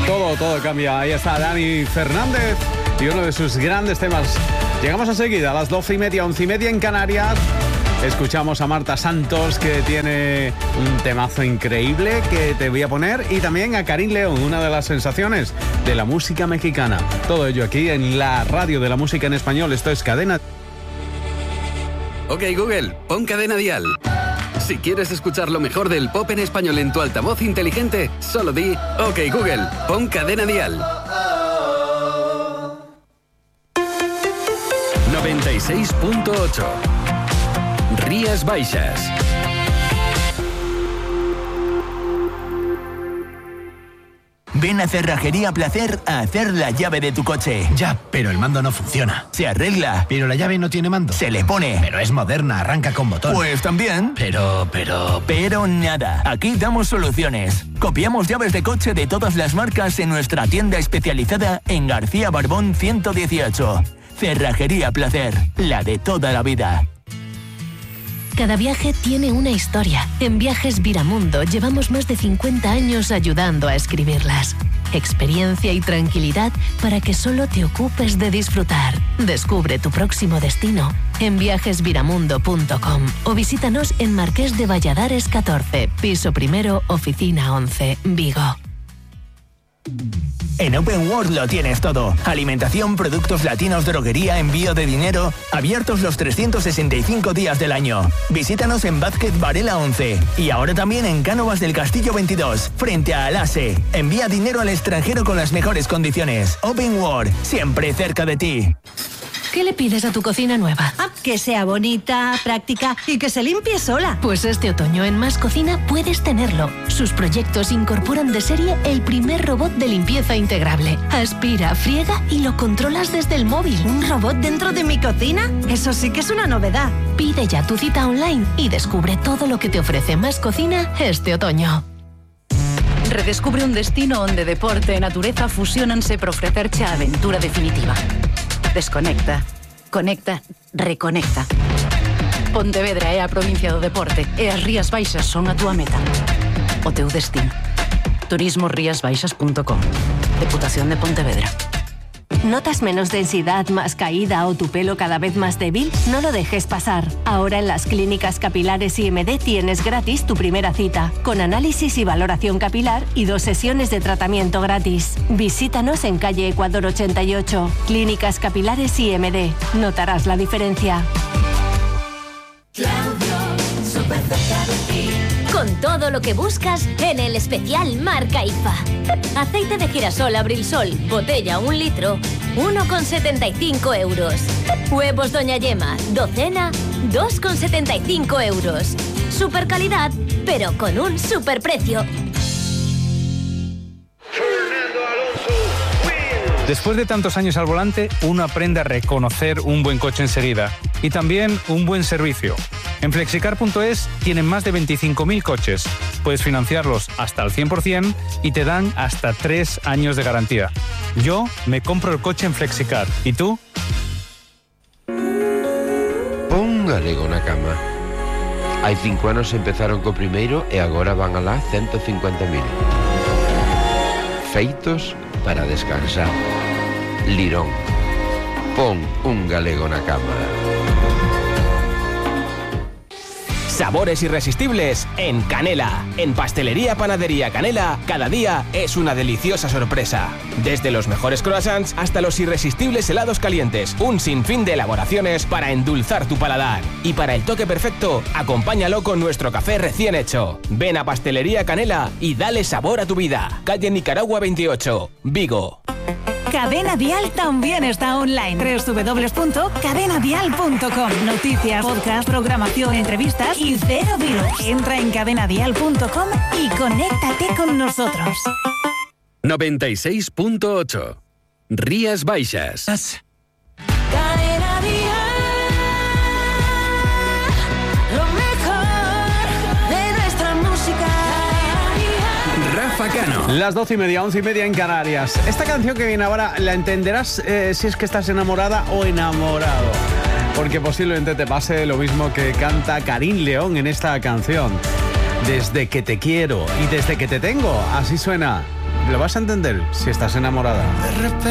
Todo cambia. Ahí está Dani Fernández y uno de sus grandes temas. Llegamos enseguida a las 12:30, 11:30 en Canarias. Escuchamos a Marta Santos, que tiene un temazo increíble que te voy a poner, y también a Karin León, una de las sensaciones de la música mexicana. Todo ello aquí en la radio de la música en español. Esto es Cadena. Ok, Google, pon Cadena Dial. Si quieres escuchar lo mejor del pop en español en tu altavoz inteligente, solo di OK Google, pon Cadena Dial. 96.8 Rías Baixas. Ven a Cerrajería Placer a hacer la llave de tu coche. Ya, pero el mando no funciona. Se arregla. Pero la llave no tiene mando. Se le pone. Pero es moderna, arranca con botón. Pues también. Pero nada. Aquí damos soluciones. Copiamos llaves de coche de todas las marcas en nuestra tienda especializada en García Barbón 118. Cerrajería Placer, la de toda la vida. Cada viaje tiene una historia. En Viajes Viramundo llevamos más de 50 años ayudando a escribirlas. Experiencia y tranquilidad para que solo te ocupes de disfrutar. Descubre tu próximo destino en viajesviramundo.com o visítanos en Marqués de Valladares 14, piso primero, oficina 11, Vigo. En Open World lo tienes todo. Alimentación, productos latinos, droguería, envío de dinero. Abiertos los 365 días del año. Visítanos en Vázquez Varela 11. Y ahora también en Cánovas del Castillo 22, frente a Alase. Envía dinero al extranjero con las mejores condiciones. Open World, siempre cerca de ti. ¿Qué le pides a tu cocina nueva? Que sea bonita, práctica y que se limpie sola. Pues este otoño en Más Cocina puedes tenerlo. Sus proyectos incorporan de serie el primer robot de limpieza integrable. Aspira, friega y lo controlas desde el móvil. ¿Un robot dentro de mi cocina? Eso sí que es una novedad. Pide ya tu cita online y descubre todo lo que te ofrece Más Cocina este otoño. Redescubre un destino onde deporte e natureza fusionanse para ofrecerche a aventura definitiva. Desconecta, conecta, reconecta. Pontevedra é a provincia do deporte e as Rías Baixas son a túa meta. O teu destino. turismosriasbaixas.com. Deputación de Pontevedra. ¿Notas menos densidad, más caída o tu pelo cada vez más débil? No lo dejes pasar. Ahora en las clínicas capilares IMD tienes gratis tu primera cita, con análisis y valoración capilar y 2 sesiones de tratamiento gratis. Visítanos en calle Ecuador 88. Clínicas capilares IMD. Notarás la diferencia. Con todo lo que buscas en el especial Marca IFA. Aceite de girasol Abrilsol, botella 1 litro, 1,75 euros. Huevos Doña Yema, docena, 2,75 euros. Super calidad, pero con un super precio. Después de tantos años al volante, uno aprende a reconocer un buen coche enseguida y también un buen servicio. En Flexicar.es tienen más de 25.000 coches. Puedes financiarlos hasta el 100% y te dan hasta 3 años de garantía. Yo me compro el coche en Flexicar. ¿Y tú? Póngale una cama. Hai 5 anos empezaron co primeiro e agora van alá 150.000. Feitos para descansar. Lirón. Pon un galego na cama. Sabores irresistibles en Canela. En Pastelería Panadería Canela, cada día es una deliciosa sorpresa. Desde los mejores croissants hasta los irresistibles helados calientes. Un sinfín de elaboraciones para endulzar tu paladar. Y para el toque perfecto, acompáñalo con nuestro café recién hecho. Ven a Pastelería Canela y dale sabor a tu vida. Calle Nicaragua 28, Vigo. Cadena Dial también está online. www.cadenadial.com. Noticias, podcast, programación, entrevistas y cero virus. Entra en cadenadial.com y conéctate con nosotros. 96.8 Rías Baixas. Cadena Dial, lo mejor de nuestra música. Rafa Cano. Las 12:30, 11:30 en Canarias. Esta canción que viene ahora la entenderás si es que estás enamorada o enamorado. Porque posiblemente te pase lo mismo que canta Karin León en esta canción. Desde que te quiero y desde que te tengo. Así suena lo vas a entender si estás enamorada.